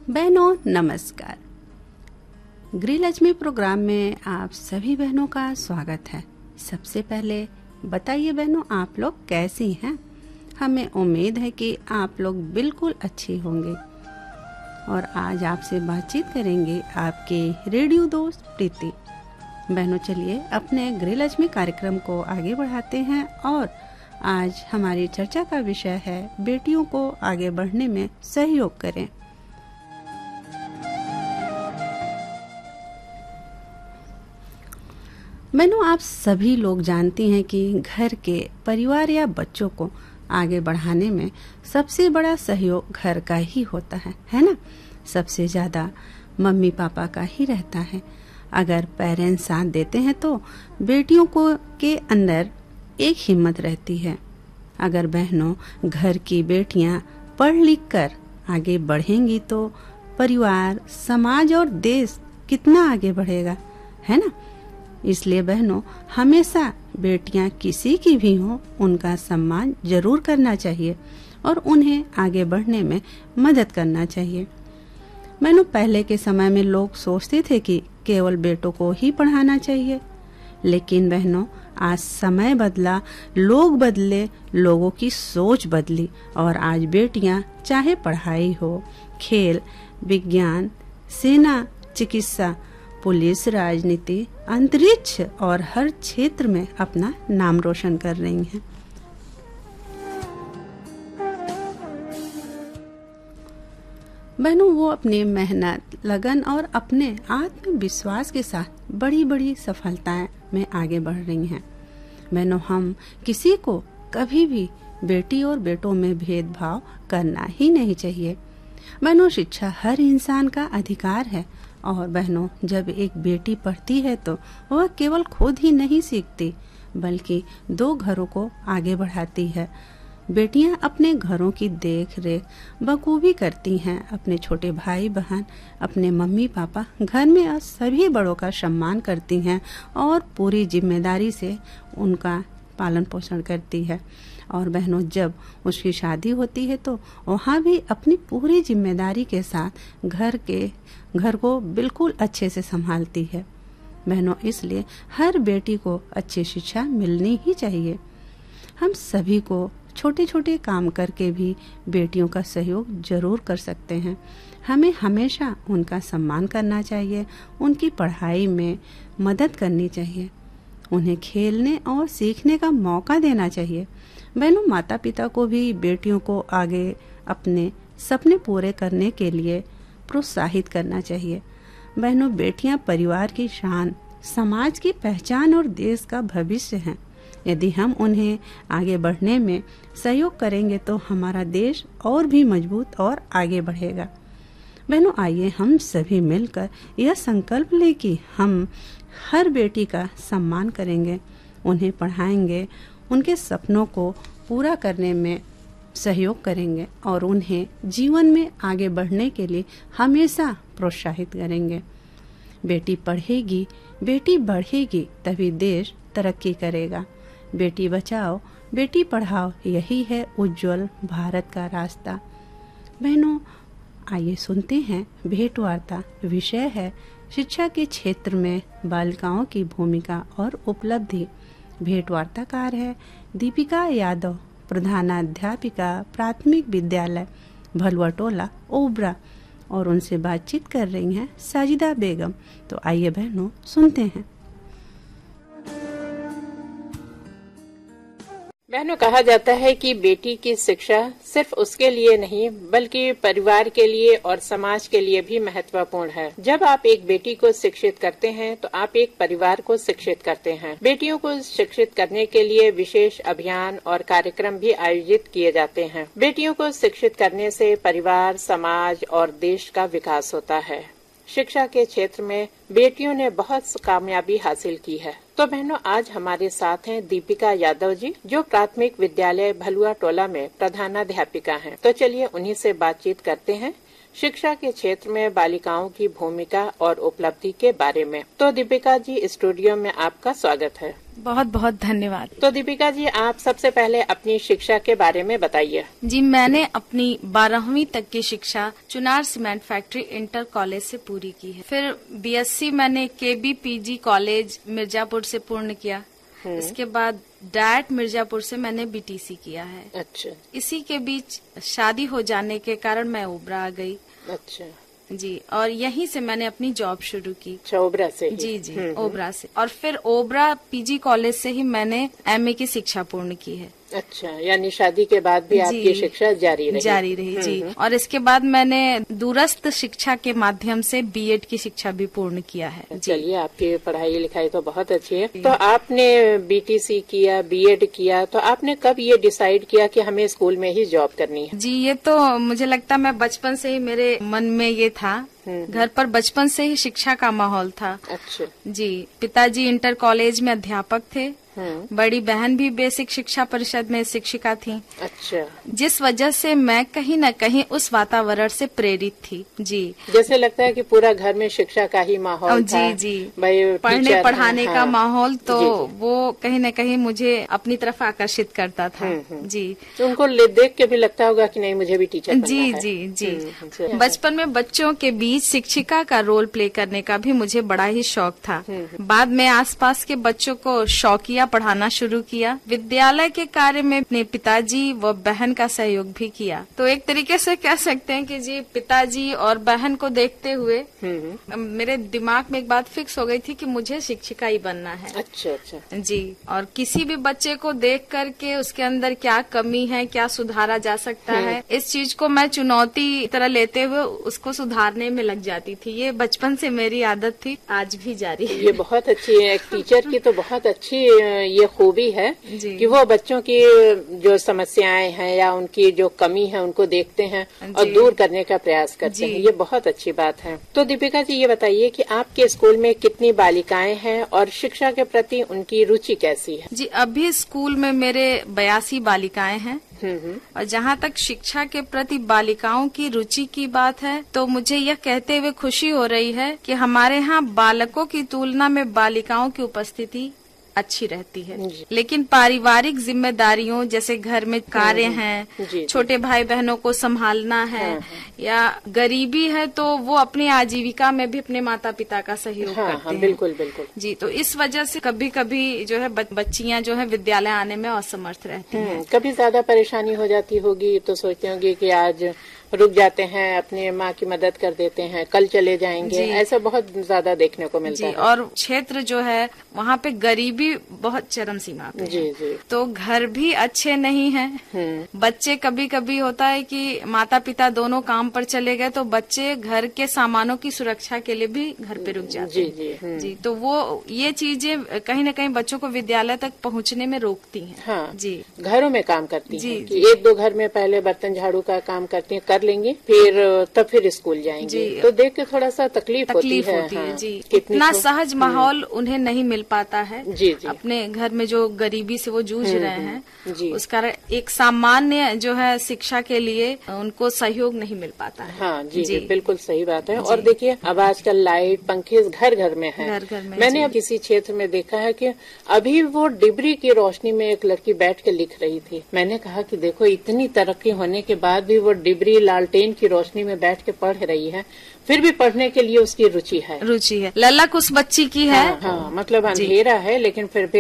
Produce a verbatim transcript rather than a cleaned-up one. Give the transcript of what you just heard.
बहनों नमस्कार। गृहलक्ष्मी प्रोग्राम में आप सभी बहनों का स्वागत है। सबसे पहले बताइए बहनों, आप लोग कैसी हैं? हमें उम्मीद है कि आप लोग बिल्कुल अच्छी होंगे। और आज आपसे बातचीत करेंगे आपके रेडियो दोस्त प्रीति। बहनों चलिए अपने गृहलक्ष्मी कार्यक्रम को आगे बढ़ाते हैं और आज हमारी चर्चा का विषय है बेटियों को आगे बढ़ने में सहयोग करें। बहनों, आप सभी लोग जानती हैं कि घर के परिवार या बच्चों को आगे बढ़ाने में सबसे बड़ा सहयोग घर का ही होता है, है ना? सबसे ज्यादा मम्मी पापा का ही रहता है। अगर पेरेंट्स साथ देते हैं तो बेटियों को के अंदर एक हिम्मत रहती है। अगर बहनों घर की बेटियां पढ़ लिख कर आगे बढ़ेंगी तो परिवार, समाज और देश कितना आगे बढ़ेगा, है ना? इसलिए बहनों हमेशा बेटियां किसी की भी हो उनका सम्मान जरूर करना चाहिए और उन्हें आगे बढ़ने में मदद करना चाहिए। बहनों पहले के समय में लोग सोचते थे कि केवल बेटों को ही पढ़ाना चाहिए, लेकिन बहनों आज समय बदला, लोग बदले, लोगों की सोच बदली और आज बेटियां चाहे पढ़ाई हो, खेल, विज्ञान, सेना, चिकित्सा, पुलिस, राजनीति, अंतरिक्ष और हर क्षेत्र में अपना नाम रोशन कर रही हैं। बहनों वो अपनी मेहनत, लगन और अपने आत्मविश्वास के साथ बड़ी बड़ी सफलताएं में आगे बढ़ रही हैं। बहनों हम किसी को कभी भी बेटी और बेटों में भेदभाव करना ही नहीं चाहिए। बहनों शिक्षा हर इंसान का अधिकार है और बहनों जब एक बेटी पढ़ती है तो वह केवल खुद ही नहीं सीखती बल्कि दो घरों को आगे बढ़ाती है। बेटियां अपने घरों की देख रेख बखूबी करती हैं। अपने छोटे भाई बहन, अपने मम्मी पापा, घर में सभी बड़ों का सम्मान करती हैं और पूरी जिम्मेदारी से उनका पालन पोषण करती है। और बहनों जब उसकी शादी होती है तो वहाँ भी अपनी पूरी जिम्मेदारी के साथ घर के घर को बिल्कुल अच्छे से संभालती है। बहनों इसलिए हर बेटी को अच्छी शिक्षा मिलनी ही चाहिए। हम सभी को छोटे छोटे काम करके भी बेटियों का सहयोग जरूर कर सकते हैं। हमें हमेशा उनका सम्मान करना चाहिए, उनकी पढ़ाई में मदद करनी चाहिए, उन्हें खेलने और सीखने का मौका देना चाहिए। बहनों माता पिता को भी बेटियों को आगे अपने सपने पूरे करने के लिए प्रोत्साहित करना चाहिए। बहनों बेटियां परिवार की शान, समाज की पहचान और देश का भविष्य हैं। यदि हम उन्हें आगे बढ़ने में सहयोग करेंगे तो हमारा देश और भी मजबूत और आगे बढ़ेगा। बहनों आइए हम सभी मिलकर यह संकल्प लें कि हम हर बेटी का सम्मान करेंगे, उन्हें पढ़ाएंगे, उनके सपनों को पूरा करने में सहयोग करेंगे और उन्हें जीवन में आगे बढ़ने के लिए हमेशा प्रोत्साहित करेंगे। बेटी पढ़ेगी, बेटी बढ़ेगी, तभी देश तरक्की करेगा। बेटी बचाओ, बेटी पढ़ाओ, यही है उज्जवल भारत का रास्ता। बहनों आइए सुनते हैं भेंट वार्ता। विषय है शिक्षा के क्षेत्र में बालिकाओं की भूमिका और उपलब्धि। भेंट वार्ताकार है दीपिका यादव, प्रधानाध्यापिका, प्राथमिक विद्यालय भलुआ टोला, ओबरा, और उनसे बातचीत कर रही हैं साजिदा बेगम। तो आइए बहनों सुनते हैं। बहनों कहा जाता है कि बेटी की शिक्षा सिर्फ उसके लिए नहीं बल्कि परिवार के लिए और समाज के लिए भी महत्वपूर्ण है। जब आप एक बेटी को शिक्षित करते हैं तो आप एक परिवार को शिक्षित करते हैं। बेटियों को शिक्षित करने के लिए विशेष अभियान और कार्यक्रम भी आयोजित किए जाते हैं। बेटियों को शिक्षित करने से परिवार, समाज और देश का विकास होता है। शिक्षा के क्षेत्र में बेटियों ने बहुत कामयाबी हासिल की है। तो बहनों आज हमारे साथ हैं दीपिका यादव जी, जो प्राथमिक विद्यालय भलुआ टोला में प्रधानाध्यापिका हैं। तो चलिए उन्हीं से बातचीत करते हैं। शिक्षा के क्षेत्र में बालिकाओं की भूमिका और उपलब्धि के बारे में। तो दीपिका जी, स्टूडियो में आपका स्वागत है। बहुत बहुत धन्यवाद। तो दीपिका जी, आप सबसे पहले अपनी शिक्षा के बारे में बताइए। जी, मैंने अपनी बारहवीं तक की शिक्षा Chunar cement factory inter college से पूरी की है। फिर बीएससी मैंने केबी पीजी कॉलेज मिर्जापुर से पूर्ण किया। इसके बाद डैट मिर्जापुर से मैंने बीटीसी किया है। अच्छा। इसी के बीच शादी हो जाने के कारण मैं ओबरा आ गई। अच्छा जी, और यहीं से मैंने अपनी जॉब शुरू की। अच्छा, ओबरा से ही? जी जी, ओबरा से। और फिर ओबरा पीजी कॉलेज से ही मैंने एमए की शिक्षा पूर्ण की है। अच्छा, यानी शादी के बाद भी आपकी शिक्षा जारी रही? जारी रही जी। और इसके बाद मैंने दूरस्थ शिक्षा के माध्यम से बीएड की शिक्षा भी पूर्ण किया है। चलिए, आपकी पढ़ाई लिखाई तो बहुत अच्छी है। तो आपने बीटीसी किया, बीएड किया, तो आपने कब ये डिसाइड किया कि हमें स्कूल में ही जॉब करनी है? जी, ये तो मुझे लगता है मैं बचपन से ही मेरे मन में ये था। घर पर बचपन से ही शिक्षा का माहौल था। अच्छा जी, पिताजी इंटर कॉलेज में अध्यापक थे। बड़ी बहन भी बेसिक शिक्षा परिषद में शिक्षिका थी। अच्छा। जिस वजह से मैं कहीं न कहीं उस वातावरण से प्रेरित थी। जी, जैसे लगता है कि पूरा घर में शिक्षा का ही माहौल था। जी जी, भाई पढ़ने पढ़ाने हाँ, का माहौल तो जी, जी। वो कहीं न कहीं मुझे अपनी तरफ आकर्षित करता था। जी, तो उनको देख के भी लगता होगा कि नहीं, मुझे भी टीचर बनना जी है। जी जी। बचपन में बच्चों के बीच शिक्षिका का रोल प्ले करने का भी मुझे बड़ा ही शौक था। बाद में आसपास के बच्चों को शौकिया पढ़ाना शुरू किया। विद्यालय के कार्य में अपने पिताजी व बहन का सहयोग भी किया। तो एक तरीके से कह सकते हैं कि जी, पिताजी और बहन को देखते हुए मेरे दिमाग में एक बात फिक्स हो गई थी कि मुझे शिक्षिका ही बनना है। अच्छा अच्छा। जी, और किसी भी बच्चे को देख करके उसके अंदर क्या कमी है, क्या सुधारा जा सकता है, इस चीज को मैं चुनौती तरह लेते हुए उसको सुधारने में लग जाती थी। ये बचपन से मेरी आदत थी, आज भी जारी है। ये बहुत अच्छी है। एक टीचर की तो बहुत अच्छी ये खूबी है कि वो बच्चों की जो समस्याएं हैं या उनकी जो कमी है उनको देखते हैं और दूर करने का प्रयास करते हैं। ये बहुत अच्छी बात है। तो दीपिका जी, ये बताइए कि आपके स्कूल में कितनी बालिकाएं हैं और शिक्षा के प्रति उनकी रुचि कैसी है? जी, अभी स्कूल में मेरे बयासी बालिकाएं हैं। और जहाँ तक शिक्षा के प्रति बालिकाओं की रुचि की बात है, तो मुझे यह कहते हुए खुशी हो रही है कि हमारे यहाँ बालकों की तुलना में बालिकाओं की उपस्थिति अच्छी रहती है। लेकिन पारिवारिक जिम्मेदारियों जैसे घर में कार्य हैं, छोटे भाई बहनों को संभालना है या गरीबी है, तो वो अपनी आजीविका में भी अपने माता पिता का सहयोग हाँ, करते हाँ, हैं। बिल्कुल बिल्कुल जी, तो इस वजह से कभी कभी जो है बच्चियां जो है विद्यालय आने में असमर्थ रहती हैं। कभी ज्यादा परेशानी हो जाती होगी तो सोचते होंगे कि आज रुक जाते हैं, अपने माँ की मदद कर देते हैं, कल चले जाएंगे। ऐसा बहुत ज्यादा देखने को मिलता है। और क्षेत्र जो है वहाँ पे गरीबी बहुत चरम सीमा पे जी है। जी। तो घर भी अच्छे नहीं हैं। बच्चे कभी कभी होता है कि माता पिता दोनों काम पर चले गए तो बच्चे घर के सामानों की सुरक्षा के लिए भी घर पे रुक जाते हैं। जी जी जी, तो वो ये चीजें कहीं न कहीं बच्चों को विद्यालय तक पहुँचने में रोकती हैं। हाँ जी, घरों में काम करती जी, हैं कि एक दो घर में पहले बर्तन झाड़ू का काम करती हैं, लेंगे, फिर तब फिर स्कूल जाएंगे। तो देख के थोड़ा सा तकलीफ, तकलीफ होती है, होती हाँ, है। जी, इतना सहज माहौल उन्हें नहीं मिल पाता है। जी जी। अपने घर में जो गरीबी से वो जूझ रहे हैं, जी। उस कारण एक सामान्य जो है शिक्षा के लिए उनको सहयोग नहीं मिल पाता है। हाँ जी, जी, बिल्कुल सही बात है। और देखिए, अब आजकल लाइट पंखे घर घर में है। घर घर में मैंने अब किसी क्षेत्र में देखा है कि अभी वो डिबरी की रोशनी में एक लड़की बैठ के लिख रही थी। मैंने कहा कि देखो, इतनी तरक्की होने के बाद भी वो डिबरी लालटेन की रोशनी में बैठ के पढ़ रही है, फिर भी पढ़ने के लिए उसकी रुचि है। रुचि है। ललक उस बच्ची की है। हाँ, हाँ, मतलब अंधेरा है लेकिन फिर भी